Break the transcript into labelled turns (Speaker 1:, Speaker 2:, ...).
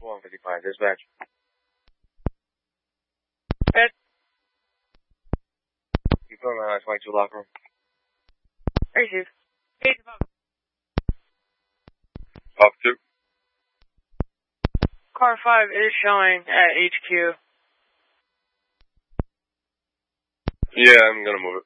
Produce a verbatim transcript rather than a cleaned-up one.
Speaker 1: one fifty-five, dispatch.
Speaker 2: Ed.
Speaker 1: You put my twenty-two locker room.
Speaker 2: Receive. Eight above.
Speaker 1: Off two.
Speaker 2: Car five is showing at H Q.
Speaker 1: Yeah, I'm gonna move it.